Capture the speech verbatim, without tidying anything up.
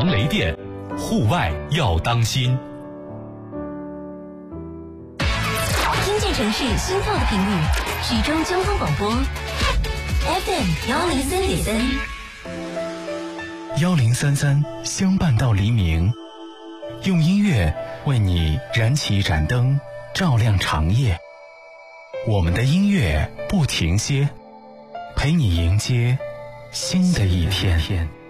防雷电，户外要当心。 听见城市心跳的频率，徐州交通广播 F M 幺零三点三， 幺零三三相伴到黎明，用音乐为你燃起一盏灯，照亮长夜。我们的音乐不停歇，陪你迎接新的一天。